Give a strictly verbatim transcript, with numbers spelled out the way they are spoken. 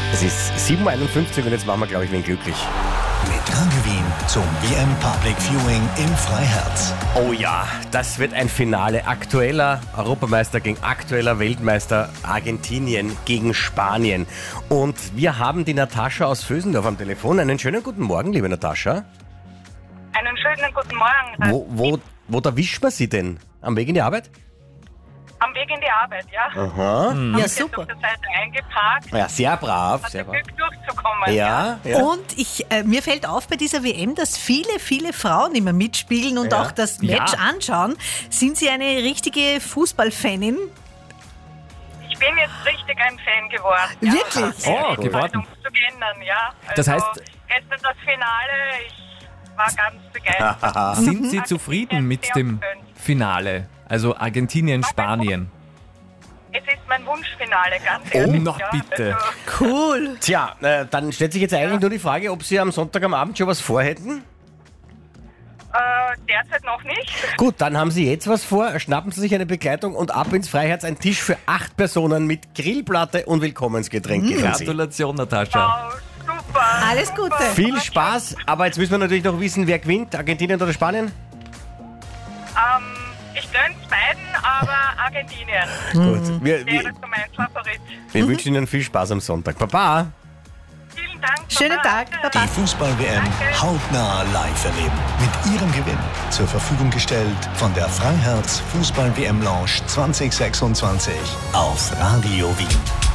Es ist sieben Uhr einundfünfzig und jetzt machen wir, glaube ich, wen glücklich. Mit Rangewin zum W M Public Viewing im Freiherz. Oh ja, das wird ein Finale. Aktueller Europameister gegen aktueller Weltmeister Argentinien gegen Spanien. Und wir haben die Natascha aus Vösendorf am Telefon. Einen schönen guten Morgen, liebe Natascha. Einen schönen guten Morgen. Wo, wo, wo erwischt man Sie denn? Am Weg in die Arbeit? Am Weg in die Arbeit, ja. Aha. Haben Ja, jetzt super. auf der Seite eingeparkt, Ja, sehr brav. hat Sehr brav. Glück durchzukommen. Ja, ja. Und ich, äh, mir fällt auf bei dieser W M, dass viele, viele Frauen immer mitspielen und Ja. auch das Match Ja. anschauen. Sind Sie eine richtige Fußballfanin? Ich bin jetzt richtig ein Fan geworden. Ja. Wirklich? Oh, Die geworden. Haltung zu geändern, ja. Also Das heißt- gestern das Finale, ich war ganz begeistert. Sind Sie zufrieden mit dem Finale? Also Argentinien, Spanien. Es ist mein Wunschfinale, ganz Oh, ehrlich. na ja. bitte. Also, Cool. Tja, äh, dann stellt sich jetzt eigentlich nur die Frage, ob Sie am Sonntag am Abend schon was vorhätten. äh, derzeit noch nicht. Gut, dann haben Sie jetzt was vor. Schnappen Sie sich eine Begleitung und ab ins Freiherz. Ein Tisch für acht Personen mit Grillplatte und Willkommensgetränk. geben Sie. Gratulation, Natascha. Wow, super. Alles super. Gute. Viel Spaß, aber jetzt müssen wir natürlich noch wissen, wer gewinnt, Argentinien oder Spanien? Ähm, ich gönn's beiden, aber Argentinien Gut, wir, wäre wir, so mein Favorit. wir wünschen Ihnen viel Spaß am Sonntag. Baba! Vielen Dank. Schönen Baba. Tag. Die Baba. Fußball-W M Danke. hautnah live erleben. Mit Ihrem Gewinn. Zur Verfügung gestellt von der Freiherz Fußball-W M Lounge zwanzig sechsundzwanzig auf Radio Wien.